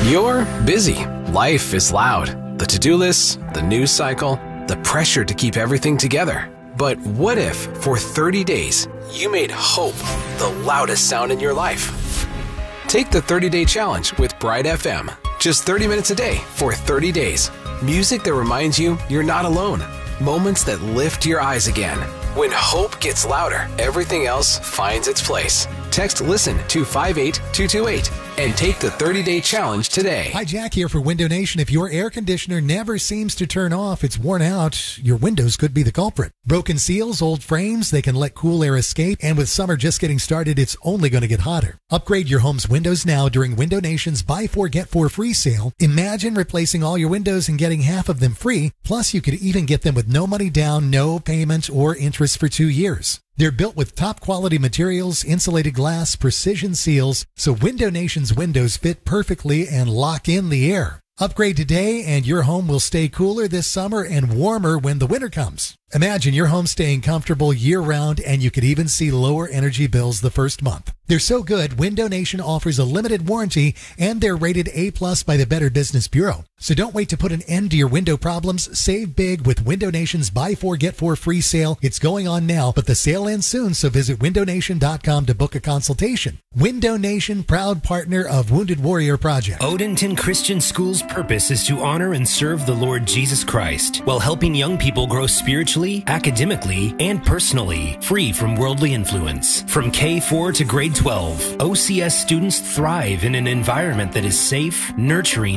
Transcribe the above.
You're busy. Life is loud. The to-do lists, the news cycle, the pressure to keep everything together. But what if, for 30 days, you made hope the loudest sound in your life? Take the 30-day challenge with Bright FM. Just 30 minutes a day for 30 days. Music that reminds you you're not alone. Moments that lift your eyes again. When hope gets louder, everything else finds its place. Text LISTEN to 58228 and take the 30-day challenge today. Hi, Jack here for Window Nation. If your air conditioner never seems to turn off, it's worn out, your windows could be the culprit. Broken seals, old frames, they can let cool air escape, and with summer just getting started, it's only going to get hotter. Upgrade your home's windows now during Window Nation's Buy 4 Get 4 free sale. Imagine replacing all your windows and getting half of them free, plus you could even get them with no money down, no payment, or interest for 2 years. They're built with top quality materials, insulated glass, precision seals, so Window Nation's windows fit perfectly and lock in the air. Upgrade today and your home will stay cooler this summer and warmer when the winter comes. Imagine your home staying comfortable year-round, and you could even see lower energy bills the first month. They're so good, Window Nation offers a limited warranty, and they're rated A+ by the Better Business Bureau. So don't wait to put an end to your window problems. Save big with Window Nation's Buy 4 Get 4 free sale. It's going on now, but the sale ends soon, so visit windownation.com to book a consultation. Window Nation, proud partner of Wounded Warrior Project. Odenton Christian School's purpose is to honor and serve the Lord Jesus Christ while helping young people grow spiritually, academically, and personally, free from worldly influence. From K4 to grade 12, OCS students thrive in an environment that is safe, nurturing,